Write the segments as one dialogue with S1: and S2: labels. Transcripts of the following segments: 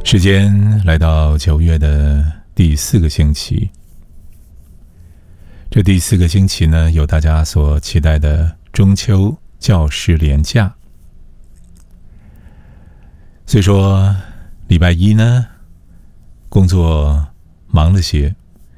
S1: 时间来到9月的第4个星期，这第4个星期呢，有大家所期待的中秋教师连假。虽说礼拜一呢，工作忙了些，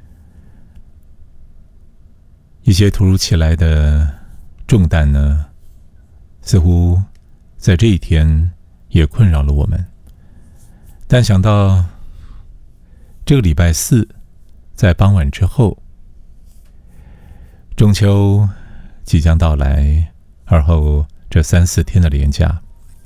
S1: 一些突如其来的重担呢，似乎在这一天也困扰了我们。但想到这个礼拜4在傍晚之后，中秋即将到来，而后这3、4天的连假，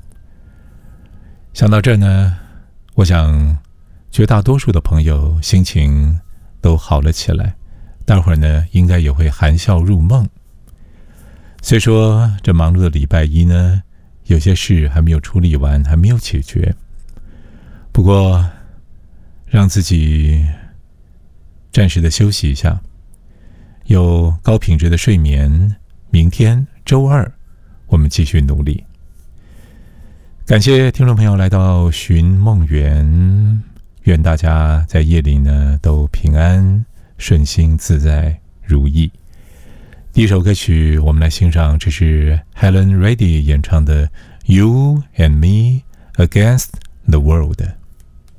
S1: 想到这呢，我想绝大多数的朋友心情都好了起来，待会儿呢应该也会含笑入梦。虽说这忙碌的礼拜一呢，有些事还没有处理完，还没有解决，不过让自己暂时的休息一下，有高品质的睡眠，明天周二我们继续努力。感谢听众朋友来到寻梦园，愿大家在夜里呢都平安顺心自在如意。第一首歌曲我们来欣赏，这是 Helen Reddy 演唱的 You and Me Against the World。